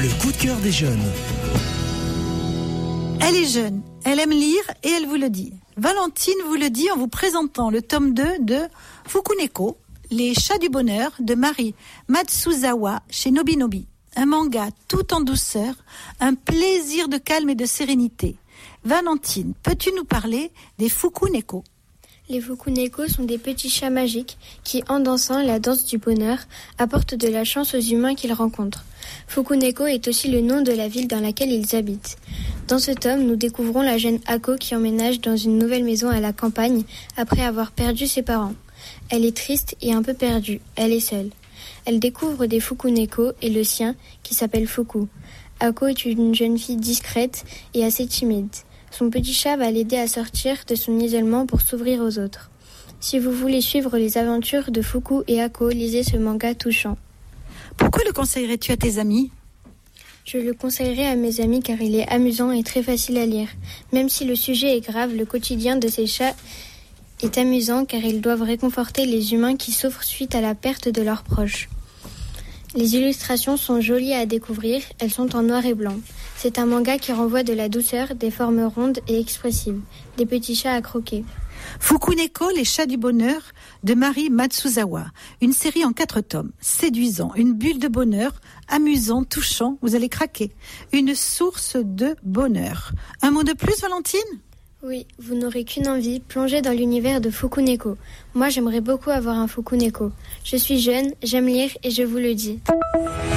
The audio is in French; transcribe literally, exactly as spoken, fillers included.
Le coup de cœur des jeunes. Elle est jeune, elle aime lire et elle vous le dit. Valentine vous le dit en vous présentant le tome deux de Fukuneko, Les chats du bonheur de Mari Matsuzawa chez Nobinobi. Un manga tout en douceur, un plaisir de calme et de sérénité. Valentine, peux-tu nous parler des Fukuneko ? Les Fukuneko sont des petits chats magiques qui, en dansant la danse du bonheur, apportent de la chance aux humains qu'ils rencontrent. Fukuneko est aussi le nom de la ville dans laquelle ils habitent. Dans ce tome, nous découvrons la jeune Ako qui emménage dans une nouvelle maison à la campagne après avoir perdu ses parents. Elle est triste et un peu perdue, elle est seule. Elle découvre des Fukuneko et le sien qui s'appelle Fuku. Ako est une jeune fille discrète et assez timide. Son petit chat va l'aider à sortir de son isolement pour s'ouvrir aux autres. Si vous voulez suivre les aventures de Fuku et Ako, lisez ce manga touchant. Pourquoi le conseillerais-tu à tes amis ? Je le conseillerais à mes amis car il est amusant et très facile à lire. Même si le sujet est grave, le quotidien de ces chats est amusant car ils doivent réconforter les humains qui souffrent suite à la perte de leurs proches. Les illustrations sont jolies à découvrir, elles sont en noir et blanc. C'est un manga qui renvoie de la douceur, des formes rondes et expressives, des petits chats à croquer. Fukuneko, Les chats du bonheur de Mari Matsuzawa. Une série en quatre tomes, séduisant, une bulle de bonheur, amusant, touchant, vous allez craquer. Une source de bonheur. Un mot de plus, Valentine ? Oui, vous n'aurez qu'une envie, plonger dans l'univers de Fukuneko. Moi, j'aimerais beaucoup avoir un Fukuneko. Je suis jeune, j'aime lire et je vous le dis.